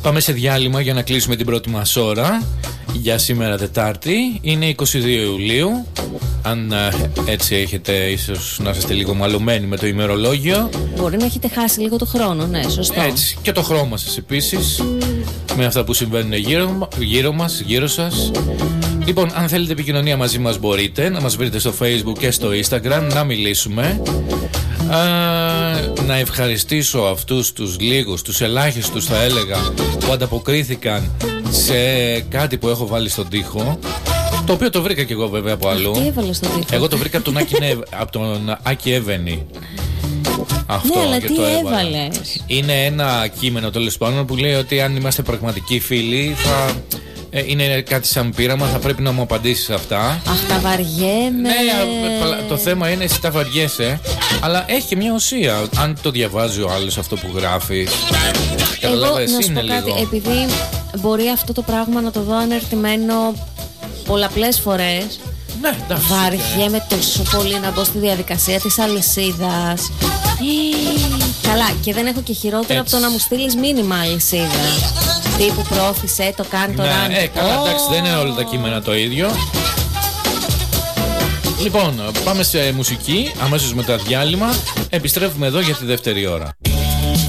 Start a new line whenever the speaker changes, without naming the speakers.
Πάμε σε διάλειμμα για να κλείσουμε την πρώτη μας ώρα για σήμερα Τετάρτη. Είναι 22 Ιουλίου. Αν έτσι έχετε ίσως να είστε λίγο μαλωμένοι με το ημερολόγιο.
Μπορεί να έχετε χάσει λίγο το χρόνο, ναι, σωστό.
Έτσι, και το χρώμα σας επίσης, με αυτά που συμβαίνουν γύρω μας, γύρω σας. Λοιπόν, αν θέλετε επικοινωνία μαζί μας μπορείτε να μας βρείτε στο Facebook και στο Instagram, να μιλήσουμε. Να ευχαριστήσω αυτούς τους λίγους, τους ελάχιστους θα έλεγα, που ανταποκρίθηκαν σε κάτι που έχω βάλει στον τοίχο, το οποίο το βρήκα και εγώ βέβαια από αλλού.
Τι έβαλε στον τοίχο?
Εγώ το βρήκα από τον Άκη Εύενη. Αυτό,
ναι, αλλά
και
τι
το
έβαλες?
Είναι ένα κείμενο τέλος πάντων που λέει ότι αν είμαστε πραγματικοί φίλοι θα... είναι κάτι σαν πείραμα, θα πρέπει να μου απαντήσεις αυτά.
Αχ, τα βαριέμαι.
Ναι, το θέμα είναι εσύ τα βαριέσαι, αλλά έχει και μια ουσία. Αν το διαβάζει ο άλλος αυτό που γράφει.
Εγώ να σου πω κάτι, επειδή μπορεί αυτό το πράγμα να το δω ανερτημένο πολλαπλές φορές.
Ναι,
βαριέμαι τόσο πολύ να μπω στη διαδικασία της αλυσίδας. Καλά, και δεν έχω και χειρότερο από το να μου στείλεις μήνυμα αλυσίδα. Τύπου πρόωθησε, το κάνει το ράνι.
Καλά, εντάξει, δεν είναι όλα τα κείμενα το ίδιο. Λοιπόν, πάμε σε μουσική, αμέσως μετά διάλειμμα. Επιστρέφουμε εδώ για τη δεύτερη ώρα.